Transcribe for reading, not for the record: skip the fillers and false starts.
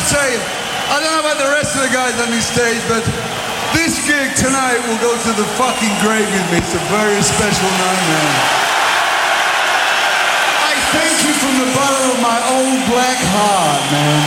say, I don't know about the rest of the guys on this stage, but this gig tonight will go to the fucking grave with me. It's a very special night, man. I thank you from the bottom of my old black heart, man.